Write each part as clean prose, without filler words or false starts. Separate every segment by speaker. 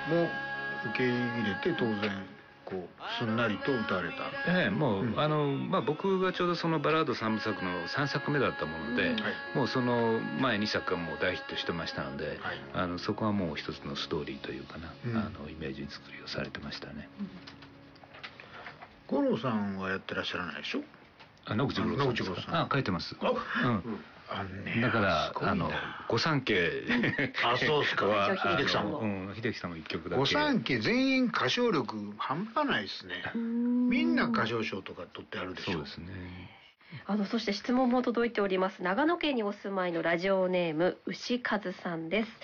Speaker 1: も受け入れて当然こうすんなりと歌われた。
Speaker 2: もう、僕がちょうどそのバラード3部作の3作目だったもので、もうその前2作がもう大ヒットしてましたので、そこはもう一つのストーリーというかな、イメージ作りをされてましたね。
Speaker 1: 五郎さんはやってらっしゃらないでしょ。
Speaker 2: 野口五郎さんですか。書いてます。だから御三家
Speaker 1: そうですか。秀樹さんも
Speaker 2: 秀樹さんも一曲だけ。
Speaker 1: 御三家全員歌唱力半端ないですね。みんな歌唱賞とか取ってあるでしょ。
Speaker 2: そうですね。
Speaker 3: そして質問も届いております。長野県にお住まいのラジオネーム牛和さんです。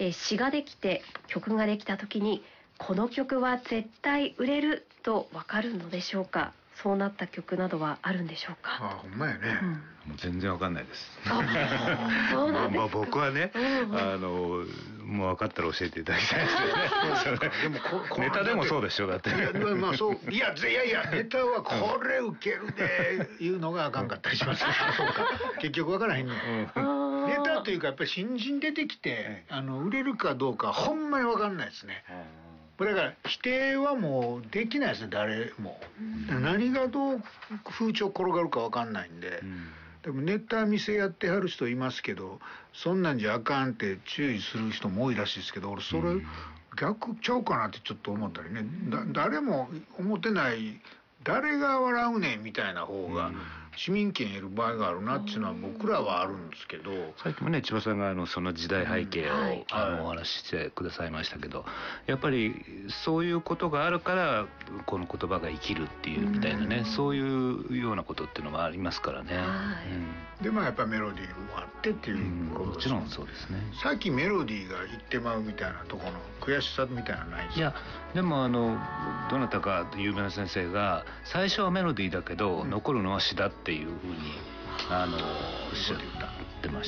Speaker 3: 詩ができて曲ができた時にこの曲は絶対売れるとわかるのでしょうか。そうなった曲などはあるんでしょうか。
Speaker 1: ほんまやね。
Speaker 2: もう全然わかんないです。
Speaker 3: そうなんですか。
Speaker 2: 僕はね、もう分かったら教えていただきたいですよね。でもネタでもそうでしょ。だって。いや
Speaker 1: ネタはこれウケるでいうのがあかんかったりしますから。そうか。結局わからへんね。ネタというかやっぱり新人出てきて売れるかどうかほんまにわかんないですね。だから否定はもうできないですね、誰も。何がどう風潮転がるか分かんないんで、でもネタ見せやってはる人いますけど、そんなんじゃあかんって注意する人も多いらしいですけど、俺それ逆ちゃうかなってちょっと思ったりね。誰も思ってない、誰が笑うねんみたいな方が市民権得る場合があるなっていうのは僕らはあるんですけど、
Speaker 2: さっきもね千葉さんがその時代背景をお話ししてくださいましたけど、やっぱりそういうことがあるからこの言葉が生きるっていうみたいなね、そういうようなことっていうのもありますからね。
Speaker 1: でやっぱメロディーもあってっていうことですね。
Speaker 2: もちろんそうですね。
Speaker 1: さっきメロディーが言ってまうみたいなところの悔しさみたいなのないですか。
Speaker 2: いやでもどなたか有名な先生が最初はメロディーだけど、残るのは詩だっていうふうにおっしゃってまして、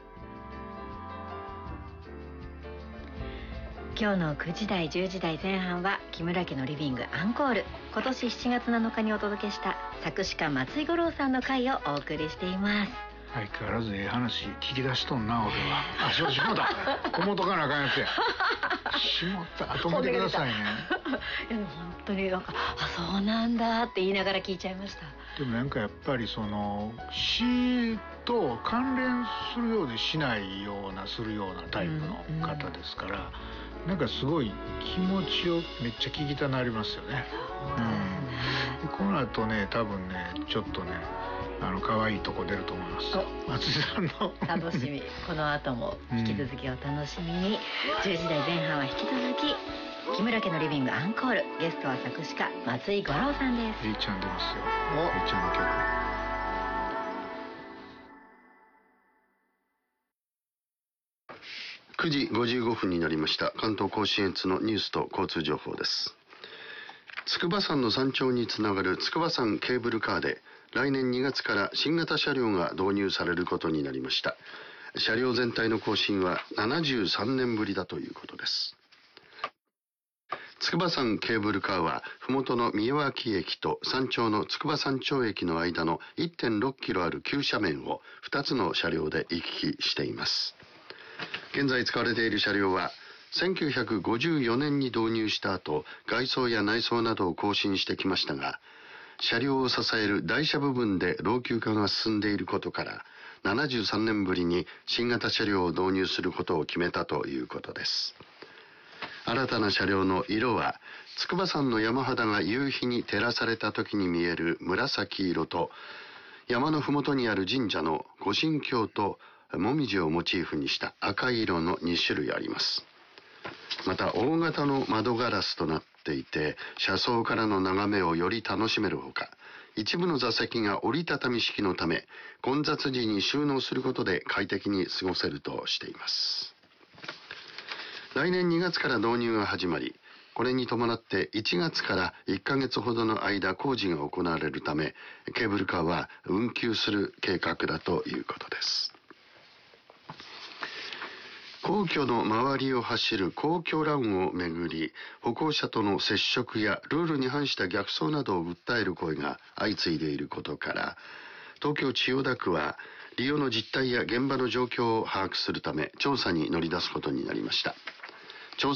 Speaker 4: 今日の9時台10時台前半は木村家のリビングアンコール、今年7月7日にお届けした作詞家松井五郎さんの回をお送りしています。
Speaker 1: 相変わらず話聞き出しとんな俺は。しまった止もとかなあかんやつや。しまった止めてくださいね。
Speaker 4: いや本当にそうなんだって言いながら聞いちゃいました。
Speaker 1: でもなんかやっぱりその詩と関連するようでしないようなするようなタイプの方ですから、なんかすごい気持ちをめっちゃ聞きたなりますよね。でこの後ね多分ねちょっとね可愛いとこ出ると思います。松井さんの
Speaker 4: 楽しみ。この後も引き続きお楽しみに。10時台前半は引き続き木村家のリビングアンコール、ゲストは作詞家松井五郎さんです。
Speaker 1: いいちゃん出ますよ。いいちゃんの曲。
Speaker 5: 9時55分になりました。関東甲信越のニュースと交通情報です。筑波山の山頂につながる筑波山ケーブルカーで来年2月から新型車両が導入されることになりました。車両全体の更新は73年ぶりだということです。筑波山ケーブルカーは麓の宮脇駅と山頂の筑波山頂駅の間の 1.6 キロある急斜面を2つの車両で行き来しています。現在使われている車両は1954年に導入した後、外装や内装などを更新してきましたが、車両を支える台車部分で老朽化が進んでいることから73年ぶりに新型車両を導入することを決めたということです。新たな車両の色は筑波山の山肌が夕日に照らされた時に見える紫色と、山のふもとにある神社の御神橋ともみじをモチーフにした赤い色の2種類あります。また大型の窓ガラスとなっていて、車窓からの眺めをより楽しめるほか、一部の座席が折りたたみ式のため混雑時に収納することで快適に過ごせるとしています。来年2月から導入が始まり、これに伴って1月から1ヶ月ほどの間工事が行われるため、ケーブルカーは運休する計画だということです。皇居の周りを走る皇居ランをめぐり、歩行者との接触やルールに反した逆走などを訴える声が相次いでいることから、東京千代田区は利用の実態や現場の状況を把握するため調査に乗り出すことになりました。